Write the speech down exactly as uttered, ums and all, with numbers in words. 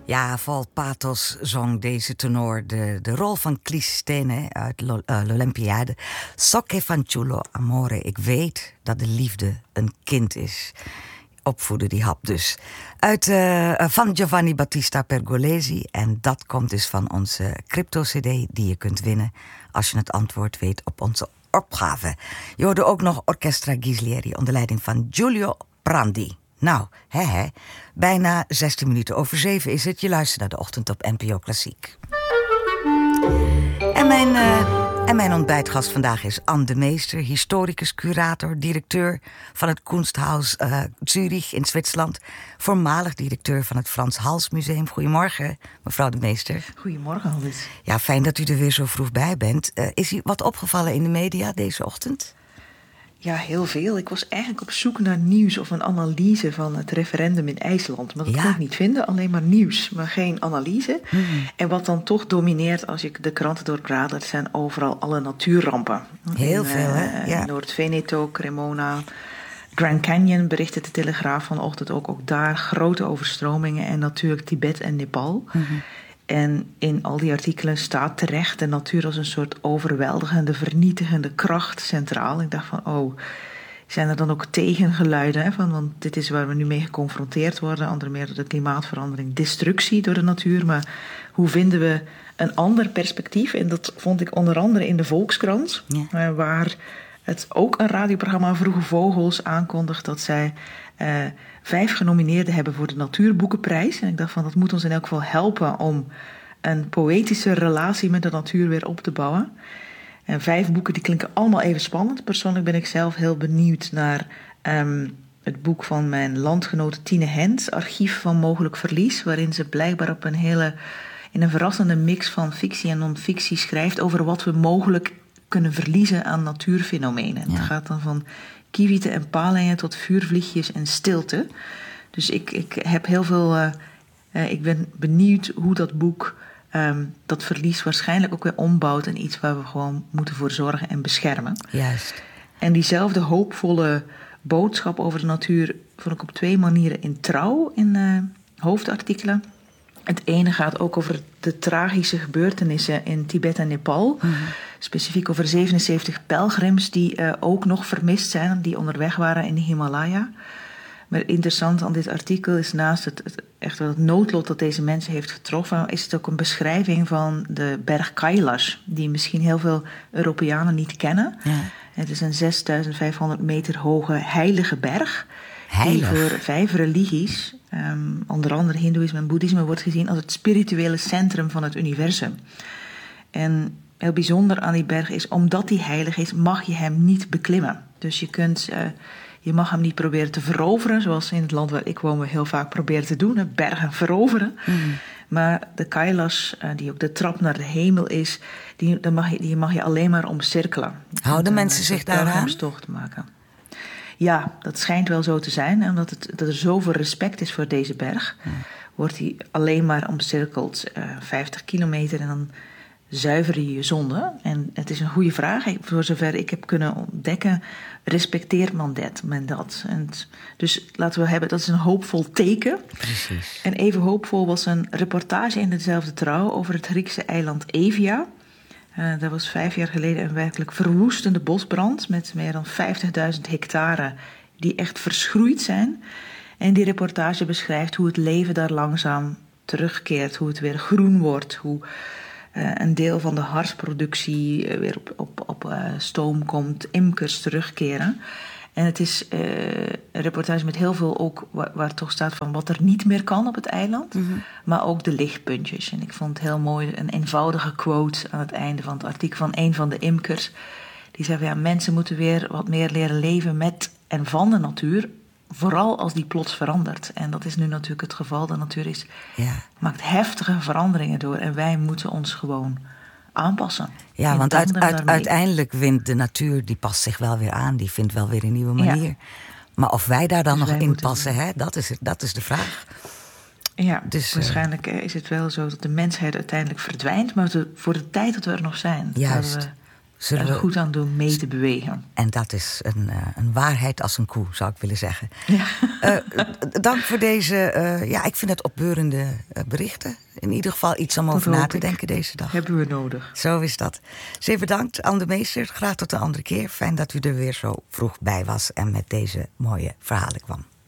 Ja, vol pathos zong deze tenor de, de rol van Clistene uit Lo- uh, l'Olympiade. So che fanciullo amore, ik weet dat de liefde een kind is. Opvoeden, die hap dus. Uit, uh, van Giovanni Battista Pergolesi. En dat komt dus van onze crypto-cd die je kunt winnen als je het antwoord weet op onze opgave. Je hoorde ook nog Orchestra Ghislieri onder leiding van Giulio Prandi. Nou, hè hè, bijna zestien minuten over zeven is het. Je luistert naar de ochtend op N P O Klassiek. En mijn, uh, en mijn ontbijtgast vandaag is Anne de Meester, historicus, curator, directeur van het Kunsthaus uh, Zurich in Zwitserland, voormalig directeur van het Frans Hals Museum. Goedemorgen, mevrouw de Meester. Goedemorgen, Hans. Ja, fijn dat u er weer zo vroeg bij bent. Uh, is u wat opgevallen in de media deze ochtend? Ja, heel veel. Ik was eigenlijk op zoek naar nieuws of een analyse van het referendum in IJsland. Maar dat ja. kon ik niet vinden, alleen maar nieuws, maar geen analyse. Hmm. En wat dan toch domineert als je de kranten doorbladert, zijn overal alle natuurrampen. Heel in, veel, hè? Ja. Uh, Noord-Veneto, Cremona, Grand Canyon berichtte de Telegraaf vanochtend ook. Ook daar grote overstromingen en natuurlijk Tibet en Nepal. Hmm. En in al die artikelen staat terecht de natuur als een soort overweldigende, vernietigende kracht centraal. Ik dacht van, oh, zijn er dan ook tegengeluiden? Hè? Van, want dit is waar we nu mee geconfronteerd worden. Onder meer de klimaatverandering, destructie door de natuur. Maar hoe vinden we een ander perspectief? En dat vond ik onder andere in de Volkskrant. Ja. Waar het ook een radioprogramma Vroege Vogels aankondigt dat zij Uh, vijf genomineerden hebben voor de Natuurboekenprijs. En ik dacht van, dat moet ons in elk geval helpen om een poëtische relatie met de natuur weer op te bouwen. En vijf boeken die klinken allemaal even spannend. Persoonlijk ben ik zelf heel benieuwd naar um, het boek van mijn landgenote Tine Hens, Archief van Mogelijk Verlies, waarin ze blijkbaar op een hele, in een verrassende mix van fictie en non-fictie schrijft over wat we mogelijk kunnen verliezen aan natuurfenomenen. Ja. Het gaat dan van kievieten en palingen tot vuurvliegjes en stilte. Dus ik, ik heb heel veel. Uh, uh, ik ben benieuwd hoe dat boek um, dat verlies waarschijnlijk ook weer ombouwt in iets waar we gewoon moeten voor zorgen en beschermen. Juist. En diezelfde hoopvolle boodschap over de natuur vond ik op twee manieren in Trouw in uh, hoofdartikelen. Het ene gaat ook over de tragische gebeurtenissen in Tibet en Nepal. Mm-hmm. Specifiek over zevenenzeventig pelgrims die uh, ook nog vermist zijn, die onderweg waren in de Himalaya. Maar interessant aan dit artikel is naast het, het, echt wel het noodlot dat deze mensen heeft getroffen, is het ook een beschrijving van de berg Kailash, die misschien heel veel Europeanen niet kennen. Ja. Het is een zesduizend vijfhonderd meter hoge heilige berg. Heilig. Die voor vijf religies, um, onder andere Hindoeïsme en Boeddhisme, wordt gezien als het spirituele centrum van het universum. En heel bijzonder aan die berg is, omdat die heilig is, mag je hem niet beklimmen. Dus je kunt, uh, je mag hem niet proberen te veroveren, zoals in het land waar ik woon we heel vaak proberen te doen, hè, bergen veroveren. Mm. Maar de Kailash, uh, die ook de trap naar de hemel is, die, die, mag, je, die mag je alleen maar omcirkelen. Houden mensen zich daaraan? Te maken. Ja, dat schijnt wel zo te zijn. En omdat het, dat er zoveel respect is voor deze berg, ja. wordt hij alleen maar omcirkeld uh, vijftig kilometer en dan zuiver je je zonde. En het is een goede vraag. Voor zover ik heb kunnen ontdekken, respecteert men dat. Men dat. En het, dus laten we hebben, dat is een hoopvol teken. Precies. En even hoopvol was een reportage in dezelfde Trouw over het Griekse eiland Evia. Uh, dat was vijf jaar geleden een werkelijk verwoestende bosbrand met meer dan vijftigduizend hectare die echt verschroeid zijn. En die reportage beschrijft hoe het leven daar langzaam terugkeert, hoe het weer groen wordt, hoe uh, een deel van de harsproductie uh, weer op, op, op uh, stoom komt, imkers terugkeren. En het is uh, een reportage met heel veel ook waar, waar toch staat van wat er niet meer kan op het eiland. Mm-hmm. Maar ook de lichtpuntjes. En ik vond het heel mooi, een eenvoudige quote aan het einde van het artikel van een van de imkers. Die zei van ja, mensen moeten weer wat meer leren leven met en van de natuur. Vooral als die plots verandert. En dat is nu natuurlijk het geval. De natuur is, ja. maakt heftige veranderingen door. En wij moeten ons gewoon aanpassen. Ja, want uit, uit, uiteindelijk wint de natuur, die past zich wel weer aan. Die vindt wel weer een nieuwe manier. Ja. Maar of wij daar dan dus nog in passen, hè, dat, is het, dat is de vraag. Ja, dus, waarschijnlijk is het wel zo dat de mensheid uiteindelijk verdwijnt. Maar de, voor de tijd dat we er nog zijn, juist. we Zullen er we... goed aan doen mee te bewegen. En dat is een, uh, een waarheid als een koe, zou ik willen zeggen. Ja. Uh, dank voor deze, uh, ja, ik vind het opbeurende uh, berichten. In ieder geval iets om dat over na te ik. denken deze dag. Hebben we nodig. Zo is dat. Zeer bedankt, Anne de Meester. Graag tot een andere keer. Fijn dat u er weer zo vroeg bij was en met deze mooie verhalen kwam.